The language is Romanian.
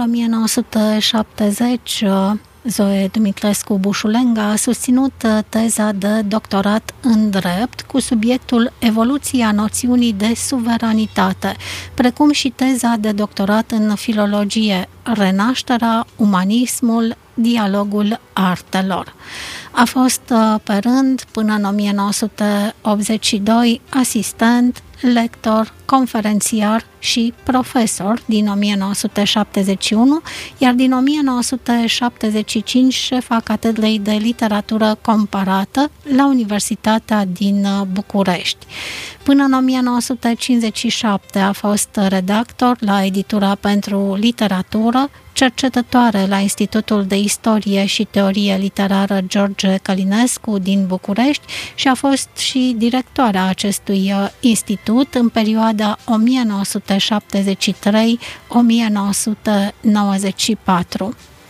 1970, Zoe Dumitrescu Bușulenga a susținut teza de doctorat în drept cu subiectul Evoluția noțiunii de suveranitate, precum și teza de doctorat în filologie, Renașterea, umanismul, dialogul artelor. A fost pe rând până în 1982 asistent, lector, conferențiar și profesor din 1971, iar din 1975 șefa Catedrei de Literatură Comparată la Universitatea din București. Până în 1957 a fost redactor la Editura pentru Literatură, cercetătoare la Institutul de Istorie și Teorie Literară George Călinescu din București și a fost și directoarea acestui institut în perioada 1973-1994.